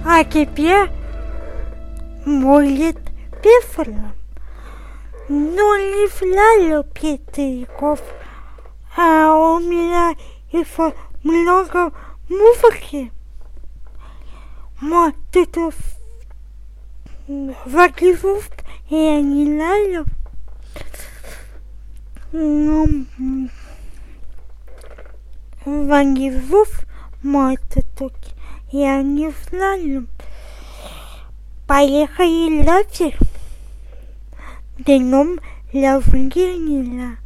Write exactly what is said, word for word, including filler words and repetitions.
А теперь будет пифром. Но не являю пятиков, а у меня еще много музыки. Вот это вагизуст, я не знаю. Вагизуст, вот это я не знаю. Поехали лететь. Днем для Евгения.